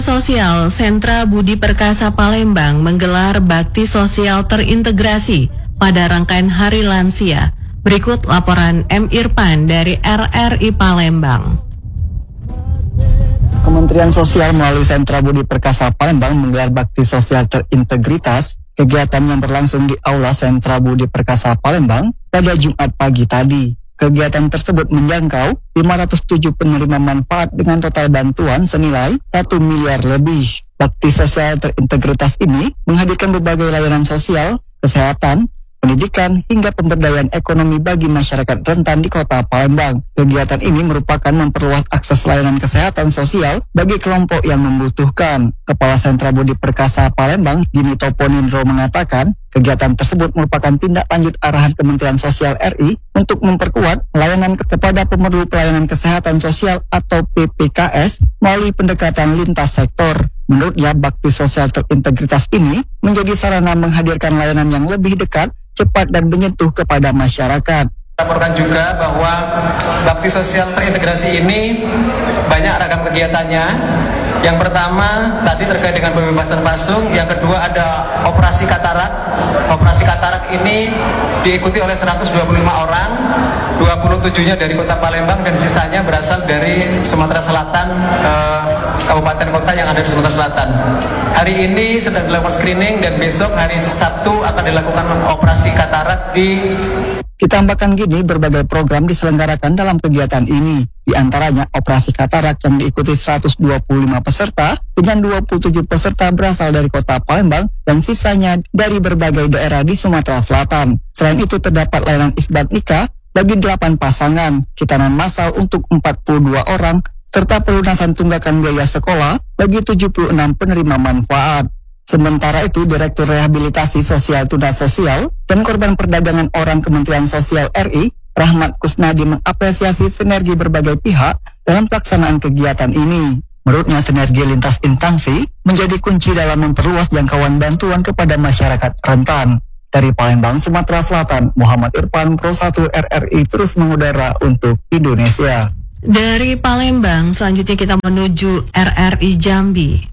Sosial Sentra Budi Perkasa Palembang menggelar bakti sosial terintegrasi pada rangkaian Hari Lansia. Berikut laporan M. Irfan dari RRI Palembang. Kementerian Sosial melalui Sentra Budi Perkasa Palembang menggelar bakti sosial terintegritas. Kegiatan yang berlangsung di Aula Sentra Budi Perkasa Palembang pada Jumat pagi tadi. Kegiatan tersebut menjangkau 507 penerima manfaat dengan total bantuan senilai 1 miliar lebih. Bakti sosial terintegritas ini menghadirkan berbagai layanan sosial, kesehatan, pendidikan, hingga pemberdayaan ekonomi bagi masyarakat rentan di kota Palembang. Kegiatan ini merupakan memperluas akses layanan kesehatan sosial bagi kelompok yang membutuhkan. Kepala Sentra Budi Perkasa Palembang, Gini Toponindro mengatakan, kegiatan tersebut merupakan tindak lanjut arahan Kementerian Sosial RI untuk memperkuat layanan kepada pemerlu pelayanan kesehatan sosial atau PPKS melalui pendekatan lintas sektor. Menurutnya, bakti sosial terintegritas ini menjadi sarana menghadirkan layanan yang lebih dekat, cepat dan menyentuh kepada masyarakat. Laporkan juga bahwa bakti sosial terintegrasi ini banyak ragam kegiatannya. Yang pertama tadi terkait dengan pembebasan pasung, yang kedua ada operasi katarak. Operasi katarak ini diikuti oleh 125 orang, 27-nya dari kota Palembang dan sisanya berasal dari Sumatera Selatan, kabupaten kota yang ada di Sumatera Selatan. Hari ini sedang dilakukan screening dan besok hari Sabtu akan dilakukan operasi katarak di. Ditambahkan gini, berbagai program diselenggarakan dalam kegiatan ini. Di antaranya operasi katarak yang diikuti 125 peserta dengan 27 peserta berasal dari kota Palembang dan sisanya dari berbagai daerah di Sumatera Selatan. Selain itu terdapat layanan isbat nikah bagi 8 pasangan, khitanan massal untuk 42 orang, serta pelunasan tunggakan biaya sekolah bagi 76 penerima manfaat. Sementara itu, Direktur Rehabilitasi Sosial Tuna Sosial dan Korban Perdagangan Orang Kementerian Sosial RI, Rahmat Kusnadi mengapresiasi sinergi berbagai pihak dalam pelaksanaan kegiatan ini. Menurutnya, sinergi lintas instansi menjadi kunci dalam memperluas jangkauan bantuan kepada masyarakat rentan. Dari Palembang, Sumatera Selatan, Muhammad Irfan, Pro 1 RRI terus mengudara untuk Indonesia. Dari Palembang, selanjutnya kita menuju RRI Jambi.